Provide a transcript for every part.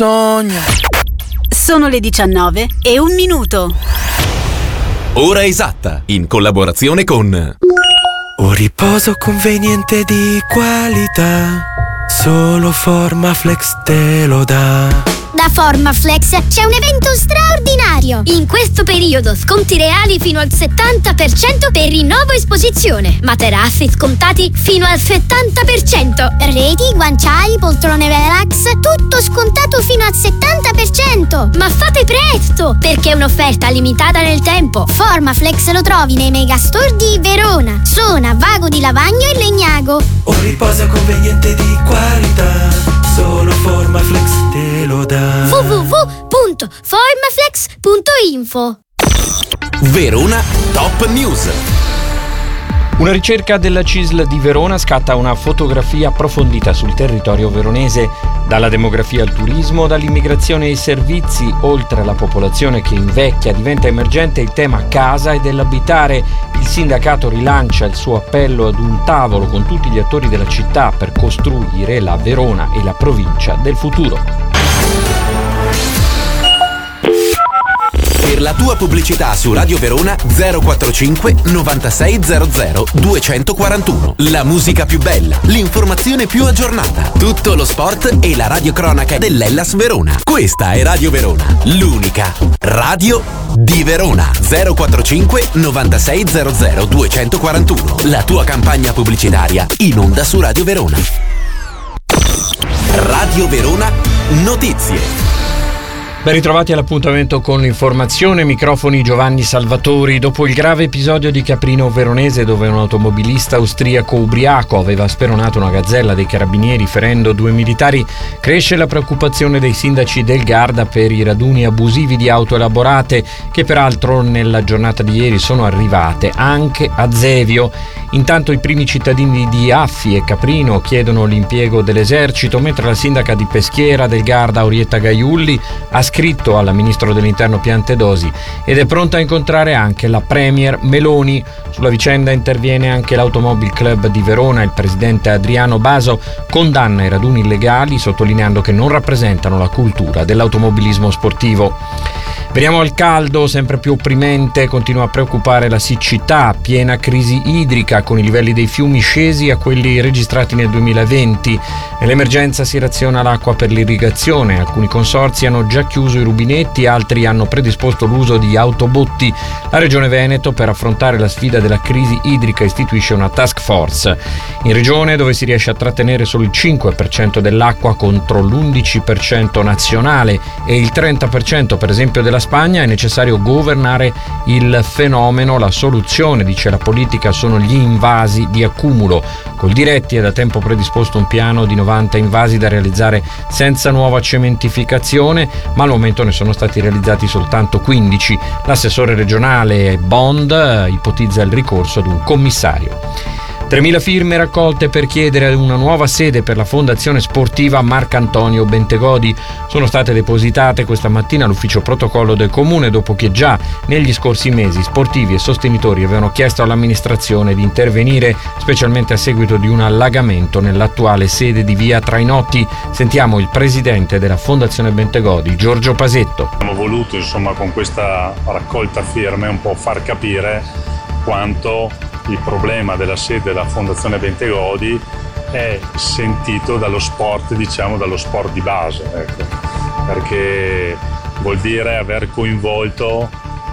Sogna. Sono le 19:01. Ora esatta, in collaborazione con Un riposo conveniente di qualità, solo Formaflex te lo dà. Da Formaflex c'è un evento straordinario. In questo periodo sconti reali fino al 70% per rinnovo esposizione. Materassi scontati fino al 70%. Reti, guanciali, poltrone relax, tutto scontato fino al 70%. Ma fate presto, perché è un'offerta limitata nel tempo. Formaflex lo trovi nei megastore di Verona, Sona, Vago di Lavagno e Legnago. Un riposo conveniente di qualità, solo Formaflex te lo dà. www.formaflex.info. Verona Top News. Una ricerca della CISL di Verona scatta una fotografia approfondita sul territorio veronese, dalla demografia al turismo, dall'immigrazione ai servizi, oltre alla popolazione che invecchia, diventa emergente il tema casa e dell'abitare. Il sindacato rilancia il suo appello ad un tavolo con tutti gli attori della città per costruire la Verona e la provincia del futuro. Per la tua pubblicità su Radio Verona 045 9600 241. La musica più bella, l'informazione più aggiornata, tutto lo sport e la radiocronaca dell'Hellas Verona. Questa è Radio Verona, l'unica radio di Verona. 045 9600 241. La tua campagna pubblicitaria in onda su Radio Verona. Radio Verona Notizie. Ben ritrovati all'appuntamento con l'informazione, microfoni Giovanni Salvatori. Dopo il grave episodio di Caprino Veronese, dove un automobilista austriaco ubriaco aveva speronato una gazzella dei carabinieri ferendo 2 militari, cresce la preoccupazione dei sindaci del Garda per i raduni abusivi di auto elaborate, che peraltro nella giornata di ieri sono arrivate anche a Zevio. Intanto i primi cittadini di Affi e Caprino chiedono l'impiego dell'esercito, mentre la sindaca di Peschiera del Garda, Orietta Gaiulli, ha scritto alla ministro dell'Interno Piantedosi ed è pronta a incontrare anche la premier Meloni. Sulla vicenda interviene anche l'Automobile Club di Verona. Il presidente Adriano Baso condanna i raduni illegali, sottolineando che non rappresentano la cultura dell'automobilismo sportivo. Veniamo al caldo, sempre più opprimente, continua a preoccupare la siccità, piena crisi idrica con i livelli dei fiumi scesi a quelli registrati nel 2020. Nell'emergenza si raziona l'acqua per l'irrigazione, alcuni consorzi hanno già chiuso i rubinetti, altri hanno predisposto l'uso di autobotti. La Regione Veneto, per affrontare la sfida della crisi idrica, istituisce una task force. In regione, dove si riesce a trattenere solo il 5% dell'acqua contro l'11% nazionale e il 30% per esempio della Spagna, è necessario governare il fenomeno. La soluzione, dice la politica, sono gli invasi di accumulo. Coldiretti ha da tempo predisposto un piano di 90 invasi da realizzare senza nuova cementificazione, ma al momento ne sono stati realizzati soltanto 15. L'assessore regionale Bond ipotizza il ricorso ad un commissario. 3.000 firme raccolte per chiedere una nuova sede per la Fondazione Sportiva Marcantonio Bentegodi. Sono state depositate questa mattina all'ufficio protocollo del Comune, dopo che già negli scorsi mesi sportivi e sostenitori avevano chiesto all'amministrazione di intervenire, specialmente a seguito di un allagamento nell'attuale sede di via Trainotti. Sentiamo il presidente della Fondazione Bentegodi, Giorgio Pasetto. Abbiamo voluto, con questa raccolta firme un po' far capire quanto il problema della sede della Fondazione Bentegodi è sentito dallo sport, dallo sport di base, perché vuol dire aver coinvolto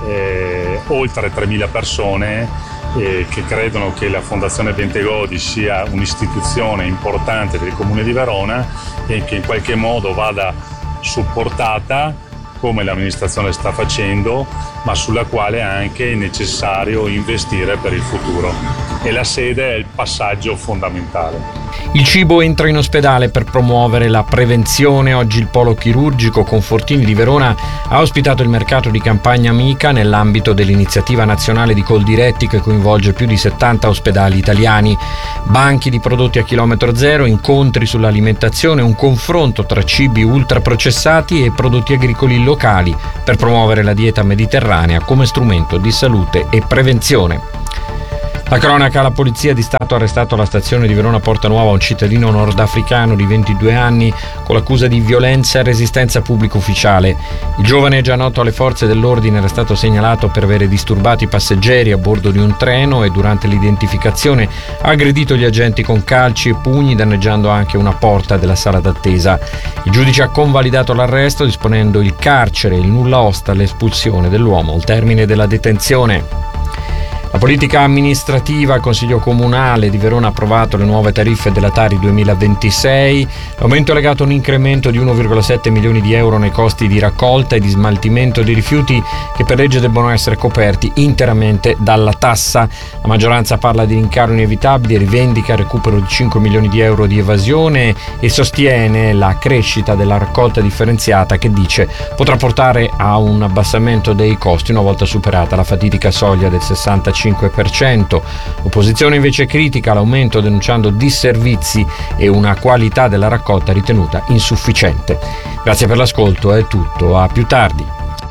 oltre 3.000 persone che credono che la Fondazione Bentegodi sia un'istituzione importante del Comune di Verona e che in qualche modo vada supportata, come l'amministrazione sta facendo, ma sulla quale anche è necessario investire per il futuro. E la sede è il passaggio fondamentale. Il cibo entra in ospedale per promuovere la prevenzione. Oggi il polo chirurgico Confortini di Verona ha ospitato il mercato di campagna Amica nell'ambito dell'iniziativa nazionale di Coldiretti, che coinvolge più di 70 ospedali italiani. Banchi di prodotti a chilometro zero, incontri sull'alimentazione, un confronto tra cibi ultraprocessati e prodotti agricoli locali per promuovere la dieta mediterranea come strumento di salute e prevenzione. La cronaca: la polizia di Stato ha arrestato alla stazione di Verona Porta Nuova un cittadino nordafricano di 22 anni con l'accusa di violenza e resistenza pubblico ufficiale. Il giovane, già noto alle forze dell'ordine, era stato segnalato per avere disturbato i passeggeri a bordo di un treno e durante l'identificazione ha aggredito gli agenti con calci e pugni, danneggiando anche una porta della sala d'attesa. Il giudice ha convalidato l'arresto disponendo il carcere e il nulla osta all'espulsione dell'uomo al termine della detenzione. La politica amministrativa: il Consiglio Comunale di Verona ha approvato le nuove tariffe della Tari 2026. L'aumento è legato a un incremento di 1,7 milioni di euro nei costi di raccolta e di smaltimento dei rifiuti che per legge debbono essere coperti interamente dalla tassa. La maggioranza parla di rincaro inevitabile, rivendica il recupero di 5 milioni di euro di evasione e sostiene la crescita della raccolta differenziata che dice potrà portare a un abbassamento dei costi una volta superata la fatidica soglia del 65%. L'opposizione invece critica l'aumento, denunciando disservizi e una qualità della raccolta ritenuta insufficiente. Grazie per l'ascolto, è tutto, a più tardi.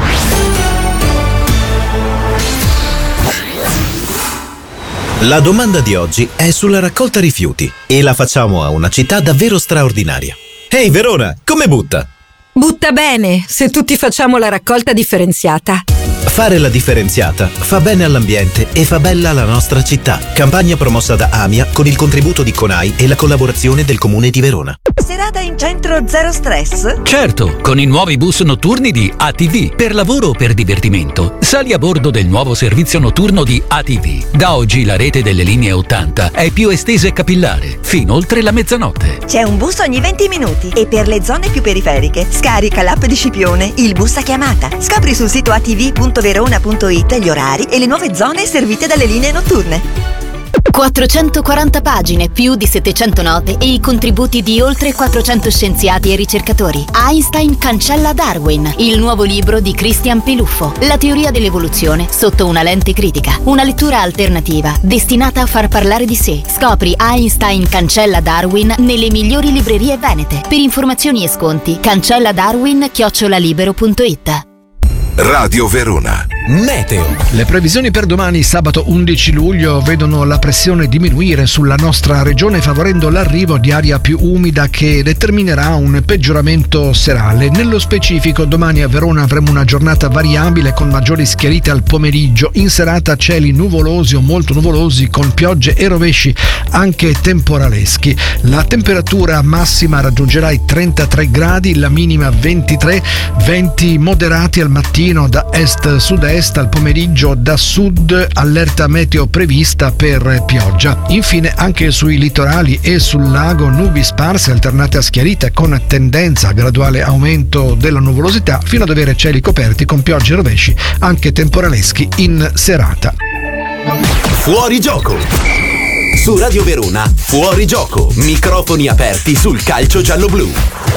La domanda di oggi è sulla raccolta rifiuti e la facciamo a una città davvero straordinaria. Ehi Verona, come butta? Butta bene, se tutti facciamo la raccolta differenziata. Fare la differenziata fa bene all'ambiente e fa bella la nostra città. Campagna promossa da AMIA con il contributo di CONAI e la collaborazione del Comune di Verona. Serata in centro zero stress? Certo, con i nuovi bus notturni di ATV. Per lavoro o per divertimento, sali a bordo del nuovo servizio notturno di ATV. Da oggi la rete delle linee 80 è più estesa e capillare, fino oltre la mezzanotte. C'è un bus ogni 20 minuti e per le zone più periferiche scarica l'app di Scipione, il bus a chiamata. Scopri sul sito atv.verona.it gli orari e le nuove zone servite dalle linee notturne. 440 pagine, più di 700 note e i contributi di oltre 400 scienziati e ricercatori. Einstein cancella Darwin, il nuovo libro di Christian Peluffo. La teoria dell'evoluzione sotto una lente critica. Una lettura alternativa destinata a far parlare di sé. Scopri Einstein cancella Darwin nelle migliori librerie venete. Per informazioni e sconti cancelladarwin@libero.it. Radio Verona. Meteo. Le previsioni per domani, sabato 11 luglio, vedono la pressione diminuire sulla nostra regione, favorendo l'arrivo di aria più umida che determinerà un peggioramento serale. Nello specifico, domani a Verona avremo una giornata variabile con maggiori schiarite al pomeriggio. In serata cieli nuvolosi o molto nuvolosi con piogge e rovesci anche temporaleschi. La temperatura massima raggiungerà i 33 gradi, la minima 23, venti moderati al mattino da est-sud-est, al pomeriggio da sud, allerta meteo prevista per pioggia. Infine anche sui litorali e sul lago nubi sparse alternate a schiarite con tendenza a graduale aumento della nuvolosità fino ad avere cieli coperti con piogge e rovesci anche temporaleschi in serata. Fuori gioco! Su Radio Verona, Fuori gioco, microfoni aperti sul calcio giallo-blu.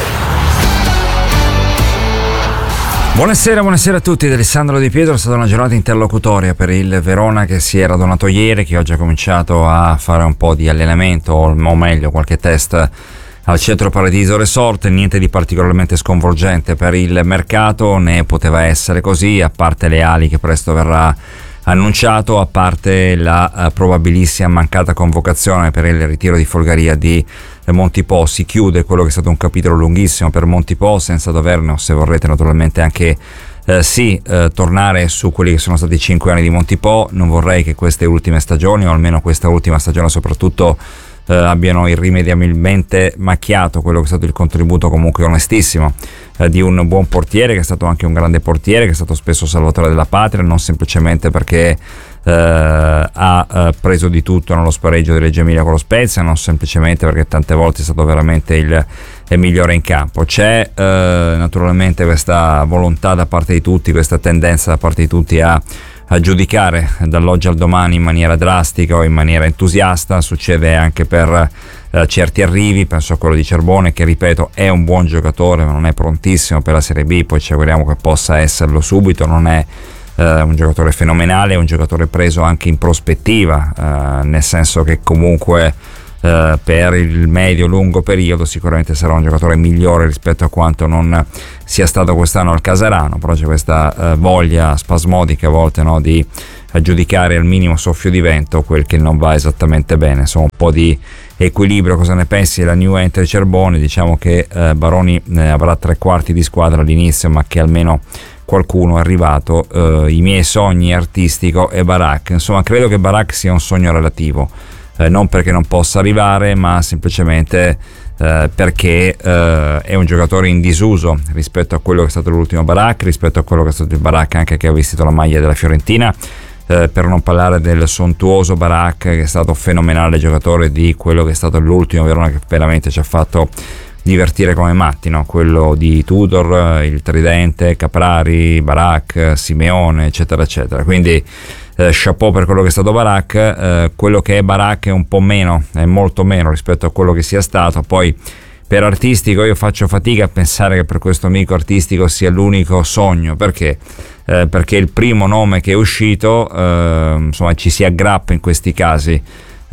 Buonasera a tutti, da Alessandro Di Pietro. È stata una giornata interlocutoria per il Verona che si era donato ieri, che oggi ha cominciato a fare un po' di allenamento, o meglio qualche test al Centro Paradiso Resort. Niente di particolarmente sconvolgente per il mercato, né poteva essere così, a parte le ali che presto verrà annunciato, a parte la probabilissima mancata convocazione per il ritiro di Folgaria di Montipò. Si chiude quello che è stato un capitolo lunghissimo per Montipò, senza doverlo, se vorrete, naturalmente anche tornare su quelli che sono stati 5 anni di Montipò. Non vorrei che queste ultime stagioni, o almeno questa ultima stagione soprattutto, abbiano irrimediabilmente macchiato quello che è stato il contributo comunque onestissimo di un buon portiere, che è stato anche un grande portiere, che è stato spesso salvatore della patria, non semplicemente perché ha preso di tutto nello spareggio di Reggio Emilia con lo Spezia, non semplicemente perché tante volte è stato veramente il migliore in campo. C'è naturalmente questa volontà da parte di tutti, questa tendenza da parte di tutti a giudicare dall'oggi al domani in maniera drastica o in maniera entusiasta. Succede anche per certi arrivi, penso a quello di Cerbone, che ripeto è un buon giocatore ma non è prontissimo per la Serie B, poi ci auguriamo che possa esserlo subito. Non è un giocatore fenomenale, è un giocatore preso anche in prospettiva, nel senso che comunque per il medio-lungo periodo sicuramente sarà un giocatore migliore rispetto a quanto non sia stato quest'anno al Casarano, però c'è questa voglia spasmodica a volte, no, di a giudicare al minimo soffio di vento quel che non va esattamente bene. Insomma, un po' di equilibrio. Cosa ne pensi della new entry Cerboni? Diciamo che Baroni avrà 3/4 di squadra all'inizio, ma che almeno qualcuno è arrivato. I miei sogni artistico e Barak. Insomma, credo che Barak sia un sogno relativo, non perché non possa arrivare, ma semplicemente perché è un giocatore in disuso rispetto a quello che è stato l'ultimo Barak, rispetto a quello che è stato il Barak anche che ha vestito la maglia della Fiorentina, per non parlare del sontuoso Barak che è stato fenomenale giocatore di quello che è stato l'ultimo Verona, che veramente ci ha fatto divertire come matti, no? Quello di Tudor, il tridente, Caprari, Barak, Simeone, eccetera eccetera. Quindi chapeau per quello che è stato Barak. Quello che è Barak è un po' meno, è molto meno rispetto a quello che sia stato. Poi per artistico io faccio fatica a pensare che per questo amico artistico sia l'unico sogno. Perché? Perché il primo nome che è uscito, insomma, ci si aggrappa in questi casi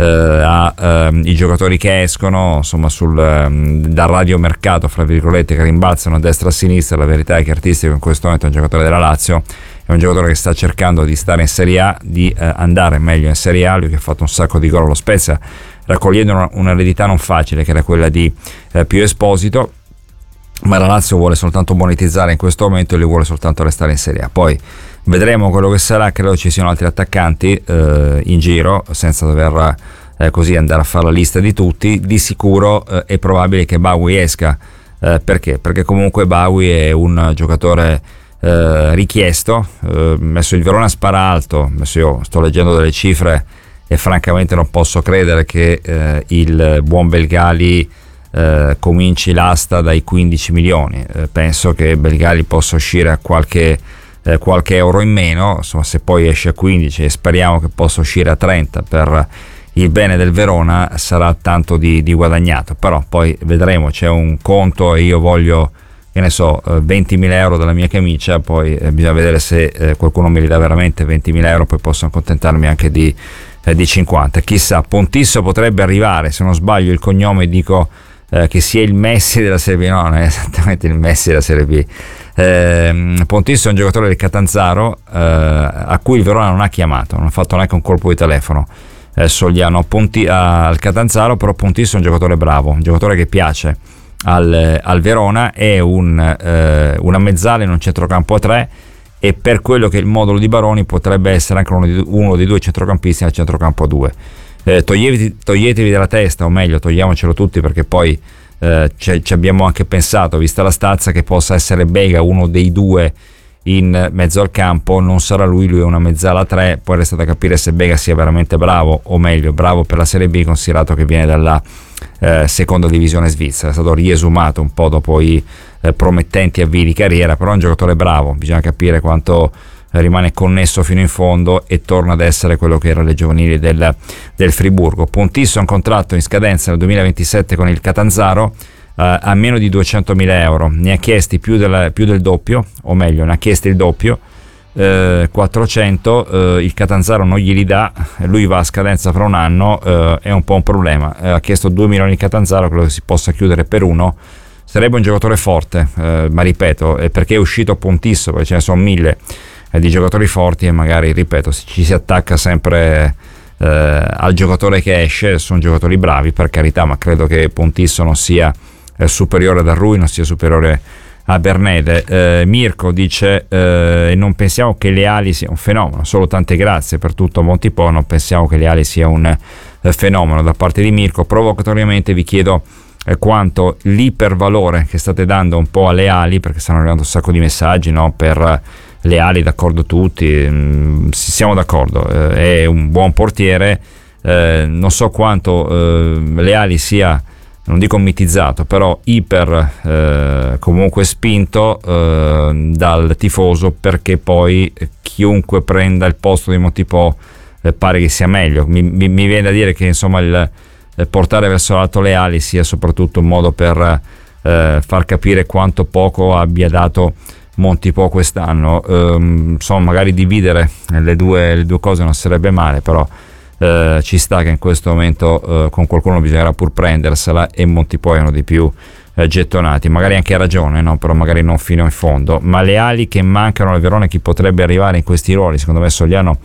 i giocatori che escono, insomma, dal radiomercato, fra virgolette, che rimbalzano a destra e a sinistra. La verità è che artistico in questo momento è un giocatore della Lazio, è un giocatore che sta cercando di stare in Serie A, di andare meglio in Serie A. Lui che ha fatto un sacco di gol allo Spezia, raccogliendo un'eredità non facile che era quella di Pio Esposito, ma la Lazio vuole soltanto monetizzare in questo momento e lui vuole soltanto restare in Serie A. Poi vedremo quello che sarà. Credo ci siano altri attaccanti in giro, senza dover così andare a fare la lista di tutti. Di sicuro è probabile che Bawi esca. Perché? Perché comunque Bawi è un giocatore richiesto. Messo il Verona spara alto, io sto leggendo delle cifre e francamente non posso credere che il buon Belgali cominci l'asta dai 15 milioni. Penso che Belgali possa uscire a qualche euro in meno, insomma, se poi esce a 15 e speriamo che possa uscire a 30 per il bene del Verona, sarà tanto di guadagnato. Però poi vedremo, c'è un conto e io voglio, che ne so, 20.000 euro dalla mia camicia, poi bisogna vedere se qualcuno mi li dà veramente 20.000 euro, poi posso accontentarmi anche di 50. Chissà, Pontisso potrebbe arrivare, se non sbaglio il cognome dico che sia il Messi della Serie B. No, non è esattamente il Messi della Serie B. Pontisso è un giocatore del Catanzaro a cui il Verona non ha chiamato, non ha fatto neanche un colpo di telefono. Sogliano al Catanzaro, però Pontisso è un giocatore bravo, un giocatore che piace al Verona, è una mezzala in un centrocampo a 3, e per quello che è il modulo di Baroni potrebbe essere anche uno dei due centrocampisti nel centrocampo a 2. Toglietevi dalla testa, o meglio togliamocelo tutti, perché poi ci abbiamo anche pensato, vista la stazza, che possa essere Bega uno dei due in mezzo al campo. Non sarà lui è una mezzala 3, poi resta da capire se Bega sia veramente bravo, o meglio bravo per la Serie B, considerato che viene dalla seconda divisione svizzera, è stato riesumato un po' dopo i promettenti avvii di carriera, però è un giocatore bravo, bisogna capire quanto rimane connesso fino in fondo e torna ad essere quello che era le giovanili del Friburgo. Pontisso ha un contratto in scadenza nel 2027 con il Catanzaro a meno di 200.000 euro, ne ha chiesti più del doppio, o meglio ne ha chiesti il doppio, 400, il Catanzaro non glieli dà, lui va a scadenza fra un anno, è un po' un problema. Ha chiesto 2 milioni il Catanzaro, credo che si possa chiudere per 1. Sarebbe un giocatore forte, ma ripeto, perché è uscito Pontisso, perché ce ne sono 1000 di giocatori forti, e magari, ripeto, ci si attacca sempre al giocatore che esce. Sono giocatori bravi, per carità, ma credo che Pontisso non sia superiore ad Arrui, non sia superiore a Bernede. Mirko dice non pensiamo che Leali sia un fenomeno, solo tante grazie per tutto Montipò, non pensiamo che Leali sia un fenomeno. Da parte di Mirko provocatoriamente vi chiedo quanto l'ipervalore che state dando un po' alle ali, perché stanno arrivando un sacco di messaggi, no? Per le ali d'accordo tutti, siamo d'accordo, è un buon portiere, non so quanto le ali sia, non dico mitizzato, però iper comunque spinto dal tifoso, perché poi chiunque prenda il posto di Montipò pare che sia meglio. Mi viene da dire che insomma il portare verso l'alto le ali sia soprattutto un modo per far capire quanto poco abbia dato Montipò quest'anno. Insomma, magari dividere le due cose non sarebbe male, però ci sta che in questo momento con qualcuno bisognerà pur prendersela, e Montipò è uno dei più gettonati. Magari anche ha ragione, no? Però magari non fino in fondo. Ma le ali che mancano al Verona, chi potrebbe arrivare in questi ruoli? Secondo me Sogliano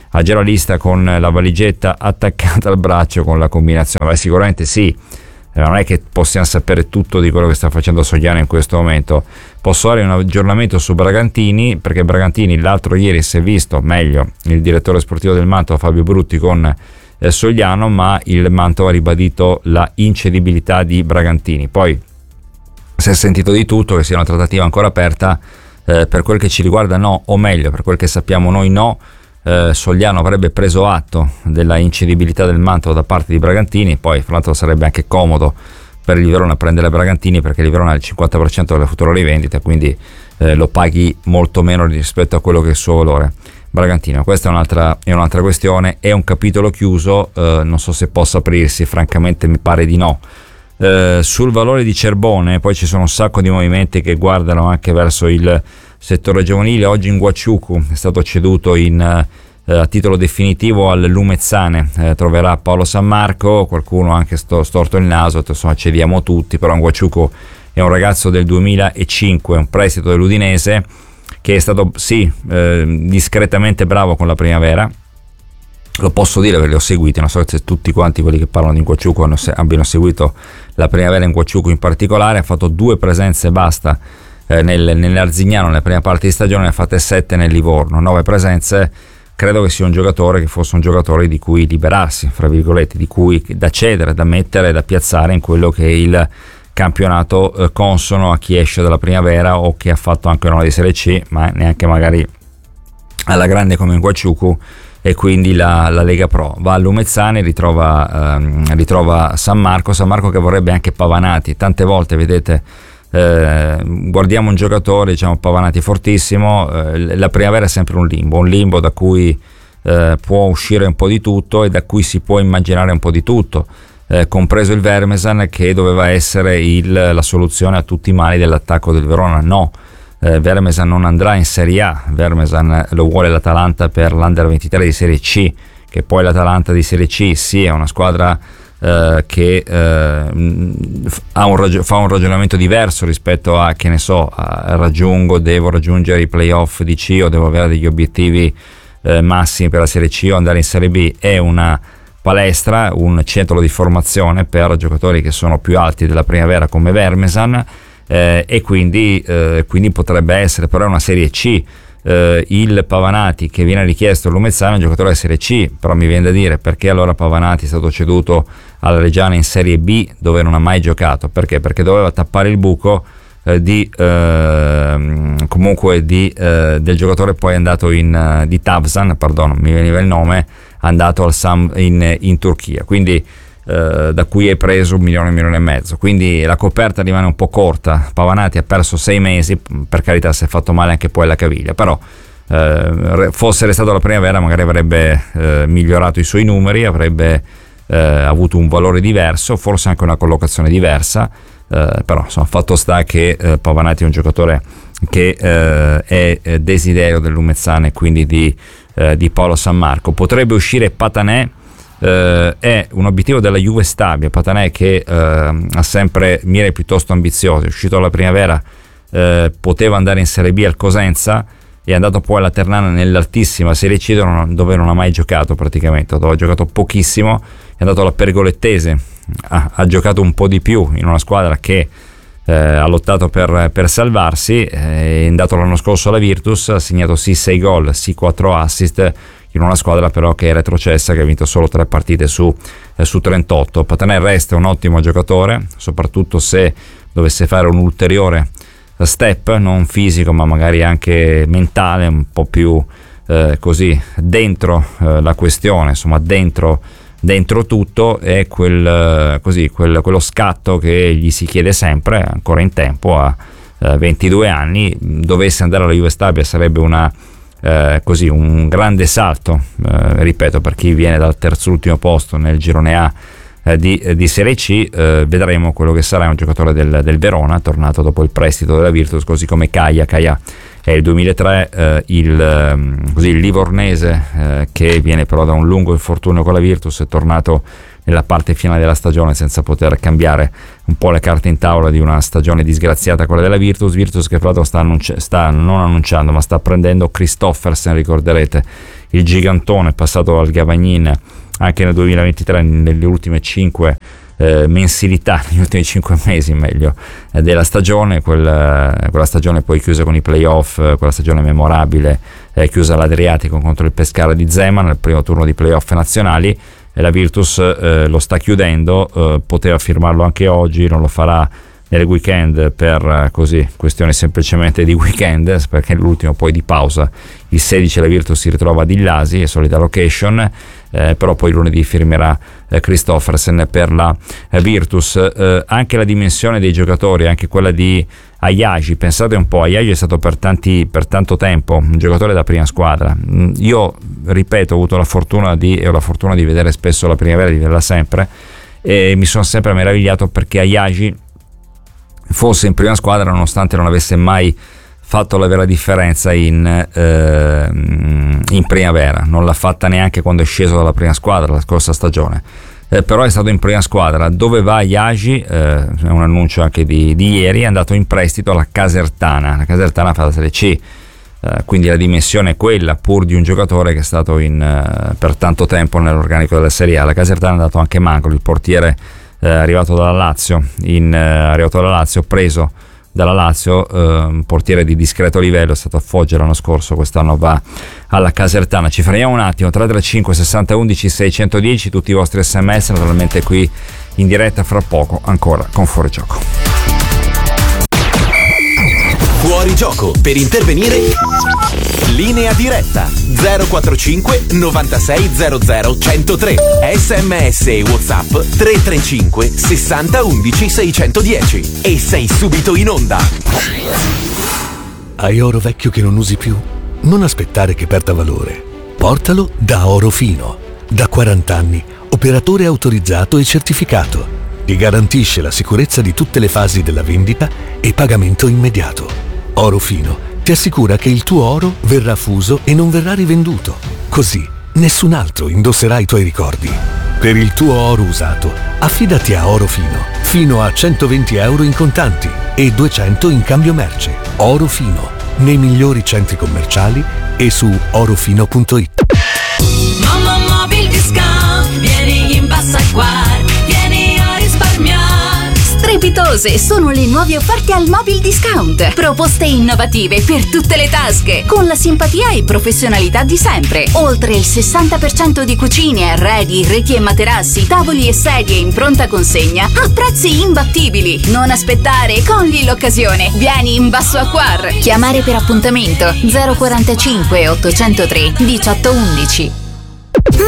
già la lista con la valigetta attaccata al braccio con la combinazione? Beh, sicuramente sì. Non è che possiamo sapere tutto di quello che sta facendo Sogliano in questo momento. Posso dare un aggiornamento su Bragantini, perché Bragantini l'altro ieri si è visto, meglio, il direttore sportivo del Mantova Fabio Brutti con Sogliano, ma il Mantova ha ribadito la incedibilità di Bragantini. Poi si è sentito di tutto, che sia una trattativa ancora aperta, per quel che ci riguarda no, o meglio, per quel che sappiamo noi no. Sogliano avrebbe preso atto della incedibilità del Mantova da parte di Bragantini. Poi fra l'altro sarebbe anche comodo per il Verona prendere Bragantini, perché il Verona ha il 50% della futura rivendita, quindi lo paghi molto meno rispetto a quello che è il suo valore. Bragantino, questa è un'altra questione, è un capitolo chiuso, non so se possa aprirsi, francamente mi pare di no. Sul valore di Cerbone poi ci sono un sacco di movimenti che guardano anche verso il settore giovanile. Oggi Ngwaciuku è stato ceduto a titolo definitivo al Lumezzane, troverà Paolo San Marco, qualcuno anche storto il naso, insomma cediamo tutti, però Ngwaciuku è un ragazzo del 2005, un prestito dell'Udinese che è stato discretamente bravo con la Primavera. Lo posso dire perché li ho seguiti, non so se tutti quanti quelli che parlano di Ngwaciuku abbiano seguito la Primavera in Ngwaciuku in particolare. Ha fatto 2 presenze e basta nell'Arzignano nella prima parte di stagione, ne ha fatte 7 nel Livorno, 9 presenze. Credo che sia un giocatore, che fosse un giocatore di cui liberarsi, fra virgolette, di cui da cedere, da mettere, da piazzare in quello che è il campionato consono a chi esce dalla Primavera o che ha fatto anche una di Serie C, ma neanche magari alla grande come Ngwaciuku, e quindi la Lega Pro. Va a Lumezzane, ritrova San Marco che vorrebbe anche Pavanati. Tante volte vedete, guardiamo un giocatore, diciamo Pavanati fortissimo, la Primavera è sempre un limbo da cui può uscire un po' di tutto e da cui si può immaginare un po' di tutto, compreso il Vermesan, che doveva essere la soluzione a tutti i mali dell'attacco del Verona. No, Vermesan non andrà in Serie A, Vermesan lo vuole l'Atalanta per l'Under 23 di Serie C, che poi l'Atalanta di Serie C sì è una squadra che fa un ragionamento diverso rispetto a, che ne so, devo raggiungere i playoff di C o devo avere degli obiettivi massimi per la Serie C o andare in Serie B. È una palestra, un centro di formazione per giocatori che sono più alti della Primavera come Vermesan, e quindi potrebbe essere, però è una Serie C. Il Pavanati che viene richiesto a Lumezzane è un giocatore della Serie C, però mi viene da dire perché allora Pavanati è stato ceduto alla Reggiana in Serie B dove non ha mai giocato. Perché doveva tappare il buco del giocatore poi andato di Tavsan, perdono, mi veniva il nome, andato al Sam in Turchia, quindi da cui hai preso $1 milione e mezzo, quindi la coperta rimane un po' corta. Pavanati ha perso 6 mesi, per carità, si è fatto male anche poi alla caviglia, però fosse restato la Primavera magari avrebbe migliorato i suoi numeri, avrebbe avuto un valore diverso, forse anche una collocazione diversa, però insomma fatto sta che Pavanati è un giocatore che è desiderio del Lumezzane, quindi di Paolo San Marco. Potrebbe uscire Patanè, è un obiettivo della Juve Stabia. Patanè che ha sempre mire piuttosto ambiziose, è uscito alla Primavera, poteva andare in Serie B al Cosenza, è andato poi alla Ternana nell'altissima Serie C dove non ha mai giocato praticamente, dove ha giocato pochissimo, è andato alla Pergolettese, ha giocato un po' di più in una squadra che ha lottato per salvarsi, è andato l'anno scorso alla Virtus, ha segnato sì 6 gol, sì 4 assist, in una squadra però che è retrocessa, che ha vinto solo 3 partite su 38. Patanè resta un ottimo giocatore, soprattutto se dovesse fare un ulteriore step, non fisico ma magari anche mentale, un po' più così dentro la questione, insomma dentro tutto, è quello scatto che gli si chiede sempre, ancora in tempo, a 22 anni. Dovesse andare alla Juve Stabia sarebbe un grande salto, ripeto, per chi viene dal terzultimo posto nel girone A di Serie C. Vedremo quello che sarà un giocatore del Verona, tornato dopo il prestito della Virtus, così come Caia è il 2003, il livornese, che viene però da un lungo infortunio con la Virtus, è tornato nella parte finale della stagione senza poter cambiare un po' le carte in tavola di una stagione disgraziata, quella della Virtus che fra l'altro sta non annunciando ma sta prendendo Christoffersen, ricorderete, il gigantone passato al Gavagnin anche nel 2023, nelle ultime 5 mensilità, negli ultimi 5 mesi meglio, della stagione, quella stagione poi chiusa con i playoff, quella stagione memorabile chiusa all'Adriatico contro il Pescara di Zeman nel primo turno di playoff nazionali, e la Virtus lo sta chiudendo, poteva firmarlo anche oggi, non lo farà nel weekend per questioni semplicemente di weekend, perché l'ultimo poi di pausa, il 16 la Virtus si ritrova ad Illasi, è solita location, però poi lunedì firmerà Christoffersen per la Virtus. Anche la dimensione dei giocatori, anche quella di Ayagi, pensate un po', Ayagi è stato per tanto tempo un giocatore da prima squadra. Io ripeto, ho la fortuna di vedere spesso la Primavera, di vederla sempre, e mi sono sempre meravigliato perché Ayagi fosse in prima squadra nonostante non avesse mai fatto la vera differenza in primavera, non l'ha fatta neanche quando è sceso dalla prima squadra la scorsa stagione, però è stato in prima squadra. Dove va Ayagi? È un annuncio anche di ieri, è andato in prestito alla Casertana fa la Serie C, quindi la dimensione è quella, pur di un giocatore che è stato per tanto tempo nell'organico della Serie A. La Casertana è andato anche Mancoli, il portiere arrivato dalla Lazio, preso dalla Lazio, un portiere di discreto livello, è stato a Foggia l'anno scorso, quest'anno va alla Casertana. Ci fermiamo un attimo, 335 60 11 610, tutti i vostri sms, naturalmente qui in diretta fra poco ancora con Fuorigioco. Fuorigioco, per intervenire linea diretta 045 96 00 103, sms e WhatsApp 335 60 11 610 e sei subito in onda. Hai oro vecchio che non usi più? Non aspettare che perda valore. Portalo da Orofino. Da 40 anni, operatore autorizzato e certificato. Ti garantisce la sicurezza di tutte le fasi della vendita e pagamento immediato. Orofino ti assicura che il tuo oro verrà fuso e non verrà rivenduto. Così nessun altro indosserà i tuoi ricordi. Per il tuo oro usato, affidati a Orofino. Fino a 120 euro in contanti e 200 in cambio merce. Orofino, nei migliori centri commerciali e su orofino.it. Mamma Mobil Discount, vieni in Bassa Acquar, vieni a risparmiare. Strepitose sono le nuove offerte al Mobil Discount. Proposte innovative per tutte le tasche, con la simpatia e professionalità di sempre. Oltre il 60% di cucine, arredi, reti e materassi, tavoli e sedie in pronta consegna a prezzi imbattibili. Non aspettare, cogli l'occasione. Vieni in Basso Acquar. Chiamare per appuntamento 045 803 1811.